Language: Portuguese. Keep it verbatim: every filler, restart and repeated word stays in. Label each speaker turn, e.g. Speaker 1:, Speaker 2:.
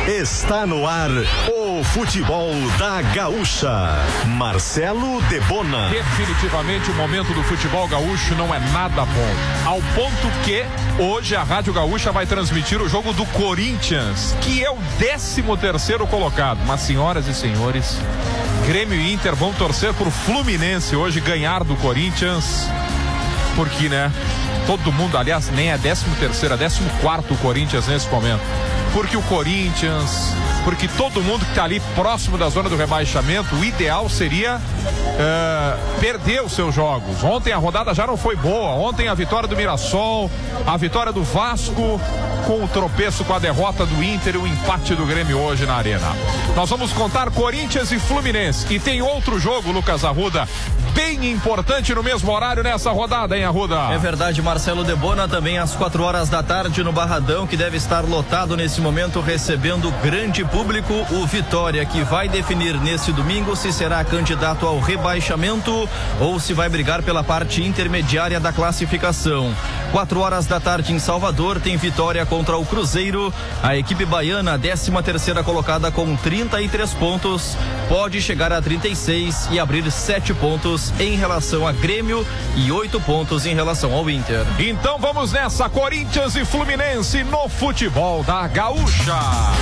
Speaker 1: Está no ar o futebol da Gaúcha. Marcelo Debona.
Speaker 2: Definitivamente o momento do futebol gaúcho não é nada bom. Ao ponto que hoje a Rádio Gaúcha vai transmitir o jogo do Corinthians, que é o décimo terceiro colocado. Mas, senhoras e senhores, Grêmio e Inter vão torcer pro Fluminense hoje ganhar do Corinthians. Porque, né? Todo mundo, aliás, nem é décimo terceiro, é décimo quarto o Corinthians nesse momento. Porque o Corinthians, porque todo mundo que está ali próximo da zona do rebaixamento, o ideal seria uh, perder os seus jogos. Ontem a rodada já não foi boa. Ontem a vitória do Mirassol, a vitória do Vasco, com o tropeço com a derrota do Inter e o empate do Grêmio hoje na Arena. Nós vamos contar Corinthians e Fluminense. E tem outro jogo, Lucas Arruda, bem importante no mesmo horário nessa rodada, hein, Arruda?
Speaker 3: É verdade, Marcelo Debona, também às quatro horas da tarde no Barradão, que deve estar lotado nesse momento, recebendo grande público, o Vitória, que vai definir nesse domingo se será candidato ao rebaixamento ou se vai brigar pela parte intermediária da classificação. Quatro horas da tarde em Salvador tem Vitória contra o Cruzeiro. A equipe baiana, décima terceira colocada com trinta e três pontos, pode chegar a trinta e seis e abrir sete pontos em relação a Grêmio e oito pontos em relação ao Inter.
Speaker 2: Então vamos nessa, Corinthians e Fluminense no futebol da Gaúcha.